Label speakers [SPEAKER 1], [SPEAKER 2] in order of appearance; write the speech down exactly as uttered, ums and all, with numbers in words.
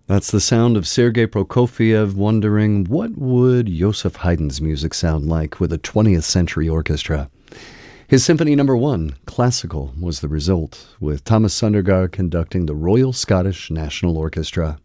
[SPEAKER 1] That's the sound of Sergei Prokofiev wondering what would Joseph Haydn's music sound like with a twentieth century orchestra. His Symphony Number One, Classical, was the result, with Thomas Sundergaard conducting the Royal Scottish National Orchestra.